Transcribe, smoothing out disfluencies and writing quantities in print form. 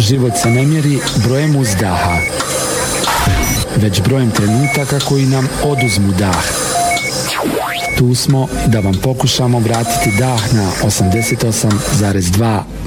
Život se ne mjeri brojem uzdaha, već brojem trenutaka koji nam oduzmu dah. Tu smo da vam pokušamo vratiti dah na 88,2